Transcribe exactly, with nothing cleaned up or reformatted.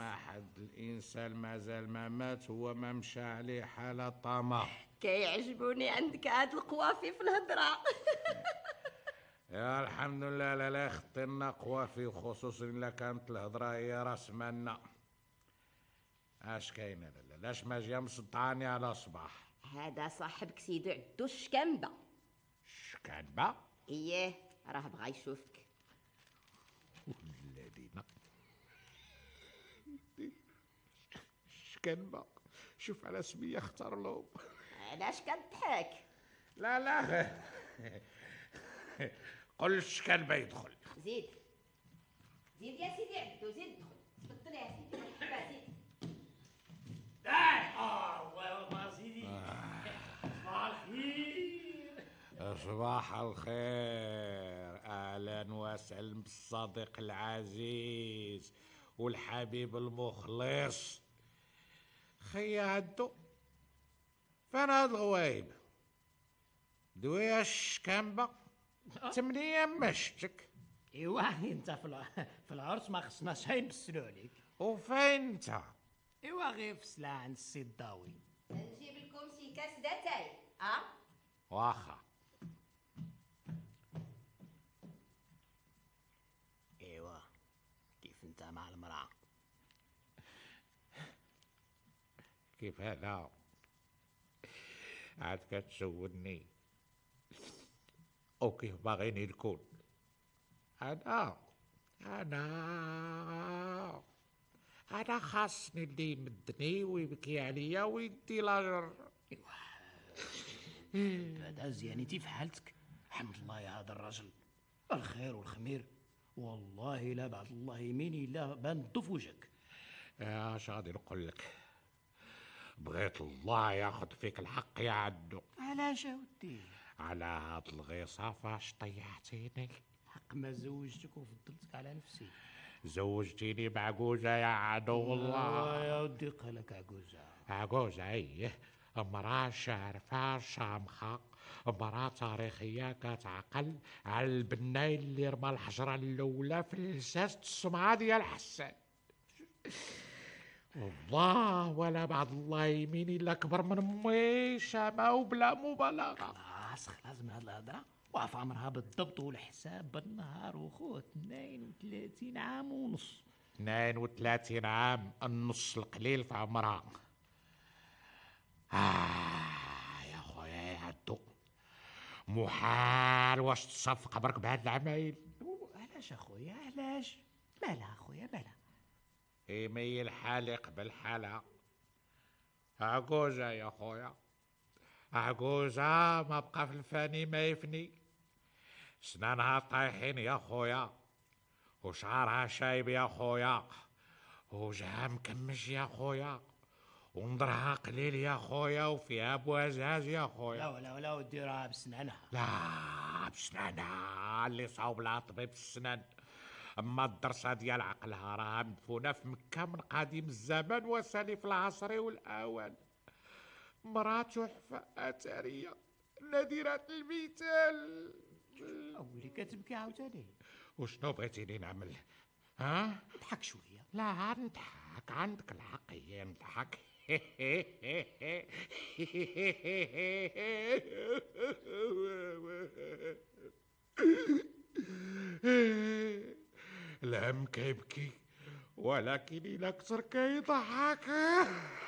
ما حد الانسان مازال ما مات هو ما مشى عليه حاله طمع. كيعجبوني عندك هاد القوافي في الهضره. يا الحمد لله. لا لا خطينا قوافي، خصوصا الا كانت الهضره هي راس مالنا. اش كاينه؟ لا لا لاش ما جا مصدعاني على صباح. هذا صاحبك سيدو عدو الشكنبه. شكنبه؟ اييه راه بغا يشوفك. ولادينا شكنبه، شوف على سميه اختار لهم. علاش كتضحك؟ لا لا قل شكنبه يدخل. زيد زيد يا سيدي عبدو، زيد دخل. تبطل يا سيدي مرحبا زيد. الله سيدي. صباح الخير. صباح الخير، اهلا وسهلا بالصديق العزيز والحبيب المخلص. خي عدو، فين هاد الغوايب؟ دويا الشكنبه تمنية مشتك. ايوا انت في في العرس ما خصناش هاي نبسلو عليك. وفين انت؟ ايوا غير في سلاح عند السي الضاوي. نجيب لكم شي كاس داتاي. اه واخا. ايوا كيف انت مع المرأة؟ كيف هذا؟ عاد كتسولني وكيف باغيني نكون؟ انا انا انا خاصني اللي يمدني ويبكي عليا ويدي لاجر. هذا زيانتي في حالتك. الحمد لله يا هذا الرجل، الخير والخمير. والله لا بعد الله يميني لا بان الضو في وجهك. يا اش غادي نقول لك؟ بغيت الله ياخذ فيك الحق يا عدو. علاش اودي؟ على هاد الغيصه فاش طيحتيني. حق ما زوجتك وفضلتك على نفسي. زوجتيني بعجوزه يا عدو الله. يا ودي قالك عجوزه. عجوزه ايه؟ امرأة شارفة شامخة، امرأة تاريخية كتعقل على البناي اللي رمى الحجرة الأولى في لساس السمعة ديال حسان. والله ولا بعد الله يميني إلا كبر من أمي شامة وبلا مبالغة. خلاص خلاص من هاد الهضرة. وعف عمرها بالضبط والحساب بالنهار وخوه اثنين وثلاثين عام ونص. اثنين وثلاثين عام، النص القليل في عمرها. آه يا خويا يا عدو، محال واش تصف قبرك بهاد العمايل. علاش اخويا علاش؟ مالها اخويا مالها؟ يميل حالق بالحالة. عجوزة يا خويا، عجوزة ما بقى في الفاني ما يفني. سنانها طايحين يا خويا، وشعرها شايب يا خويا، وجهها مكمش يا خويا، ونظرها قليل يا خويا، وفيها بوازاز يا خويا. لا ولا ولا ودي راها بسنانها. لا بسنانها اللي صاوب لها طبيب السنان. اما الدرسه ديال عقلها راها مدفونه في مكه من قديم الزمان وسالف العصر والاوان. مراه تحفه اثريه نادره المثال. اولي كتبكي عاوتاني. وشنو بغيتيني نعمل؟ ها؟ اضحك شويه. لا نضحك، عندك الحق هي نضحك. الهم كيبكي ولكن الأكثر كيضحك.